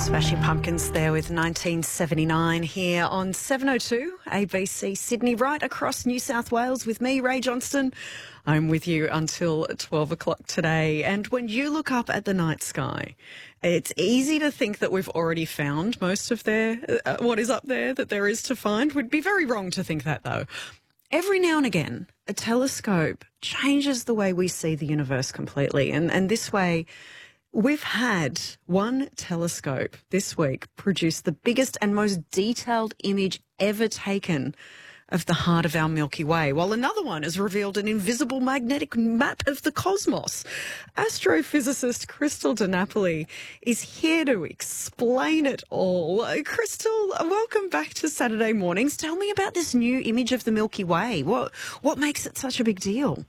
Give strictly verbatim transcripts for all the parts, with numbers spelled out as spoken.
Smashing Pumpkins there with nineteen seventy-nine here on seven oh two A B C Sydney, right across New South Wales with me, Ray Johnston. I'm with you until twelve o'clock today. And when you look up at the night sky, it's easy to think that we've already found most of their, uh, what is up there that there is to find. Would be very wrong to think that, though. Every now and again, a telescope changes the way we see the universe completely. And, and this way, we've had one telescope this week produce the biggest and most detailed image ever taken of the heart of our Milky Way, while another one has revealed an invisible magnetic map of the cosmos. Astrophysicist Crystal DiNapoli is here to explain it all. Uh, Crystal, welcome back to Saturday Mornings. Tell me about this new image of the Milky Way. What, what makes it such a big deal?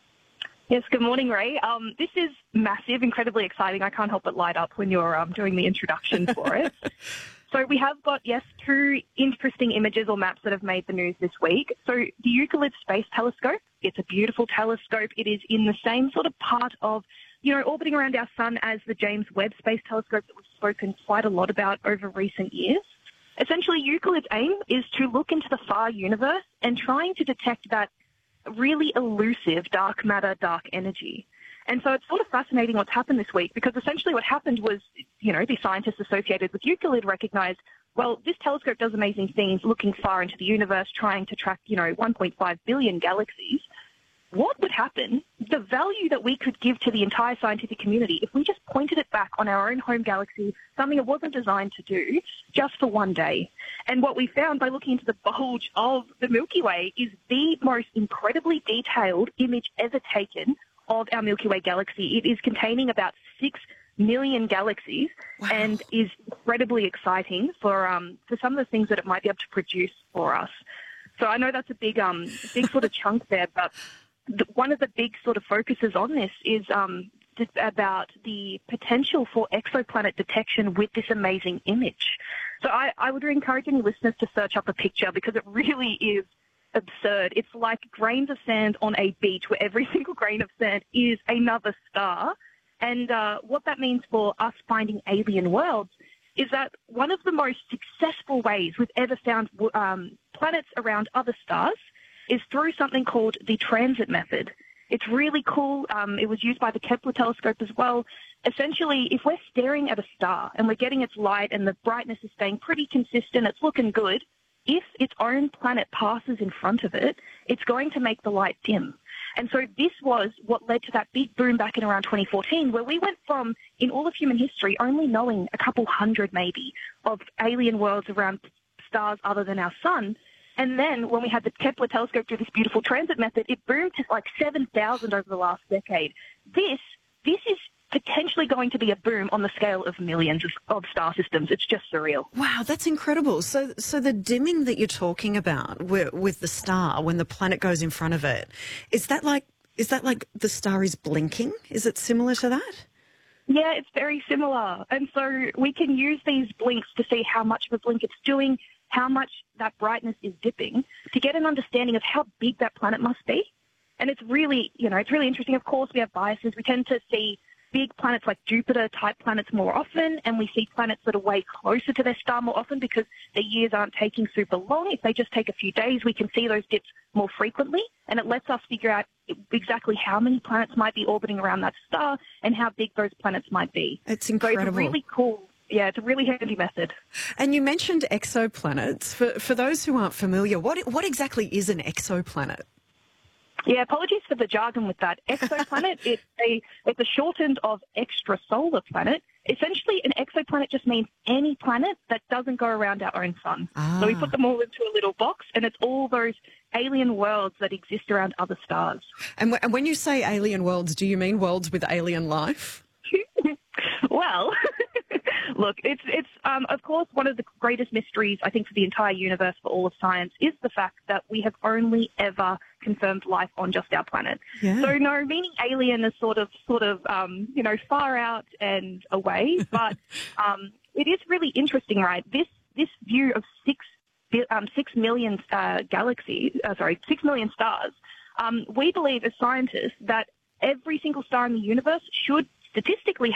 Yes, good morning, Ray. Um, this is massive, incredibly exciting. I can't help but light up when you're um, doing the introduction for it. So we have got, yes, two interesting images or maps that have made the news this week. So the Euclid Space Telescope, it's a beautiful telescope. It is in the same sort of part of, you know, orbiting around our sun as the James Webb Space Telescope that we've spoken quite a lot about over recent years. Essentially, Euclid's aim is to look into the far universe and trying to detect that really elusive dark matter, dark energy. And so it's sort of fascinating what's happened this week, because essentially what happened was, you know, the scientists associated with Euclid recognized, well, this telescope does amazing things looking far into the universe, trying to track, you know, one point five billion galaxies. What would happen, the value that we could give to the entire scientific community if we just pointed it back on our own home galaxy, something it wasn't designed to do, just for one day? And what we found by looking into the bulge of the Milky Way is the most incredibly detailed image ever taken of our Milky Way galaxy. It is containing about six million galaxies. Wow. And is incredibly exciting for um, for some of the things that it might be able to produce for us. So I know that's a big um big sort of chunk there, but the, one of the big sort of focuses on this is um just about the potential for exoplanet detection with this amazing image. So I, I would encourage any listeners to search up a picture, because it really is absurd. It's like grains of sand on a beach, where every single grain of sand is another star. And uh, what that means for us finding alien worlds is that one of the most successful ways we've ever found um, planets around other stars is through something called the transit method. It's really cool. Um, it was used by the Kepler telescope as well. Essentially, if we're staring at a star and we're getting its light and the brightness is staying pretty consistent, it's looking good, if its own planet passes in front of it, it's going to make the light dim. And so this was what led to that big boom back in around twenty fourteen, where we went from, in all of human history, only knowing a couple hundred maybe of alien worlds around stars other than our sun. And then when we had the Kepler telescope do this beautiful transit method, it boomed to like seven thousand over the last decade. This, this is potentially going to be a boom on the scale of millions of, of star systems. It's just surreal. Wow, that's incredible. So so the dimming that you're talking about with, with the star when the planet goes in front of it, is that like is that like the star is blinking? Is it similar to that? Yeah, it's very similar. And so we can use these blinks to see how much of a blink it's doing, how much that brightness is dipping, to get an understanding of how big that planet must be. And it's really, you know, it's really interesting. Of course, we have biases. We tend to see big planets like Jupiter-type planets more often, and we see planets that are way closer to their star more often because their years aren't taking super long. If they just take a few days, we can see those dips more frequently, and it lets us figure out exactly how many planets might be orbiting around that star and how big those planets might be. It's incredible. So it's really cool. Yeah, it's a really handy method. And you mentioned exoplanets. For for those who aren't familiar, what what exactly is an exoplanet? Yeah, apologies for the jargon with that. Exoplanet, it's a it's a shortened of extrasolar planet. Essentially, an exoplanet just means any planet that doesn't go around our own sun. Ah. So we put them all into a little box, and it's all those alien worlds that exist around other stars. And, w- and when you say alien worlds, do you mean worlds with alien life? Well, look, it's, it's um, of course, one of the greatest mysteries, I think, for the entire universe, for all of science, is the fact that we have only ever confirmed life on just our planet. Yeah. So, no, meaning alien is sort of, sort of, um, you know, far out and away, but um, it is really interesting, right? This this view of six um, six million uh, galaxies, uh, sorry, six million stars. Um, we believe as scientists that every single star in the universe should statistically